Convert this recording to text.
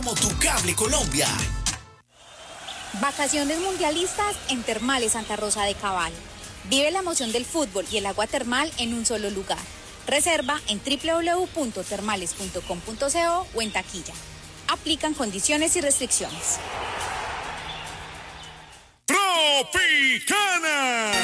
Como tu cable Colombia. Vacaciones mundialistas en Termales Santa Rosa de Cabal. Vive la emoción del fútbol y el agua termal en un solo lugar. Reserva en www.termales.com.co o en taquilla. Aplican condiciones y restricciones. Tropicana.